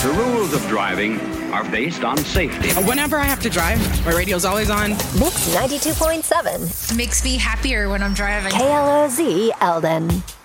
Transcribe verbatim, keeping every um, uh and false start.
The rules of driving are based on safety. Whenever I have to drive, my radio's always on. Mix ninety-two point seven. Makes me happier when I'm driving. K L O Z Eldon.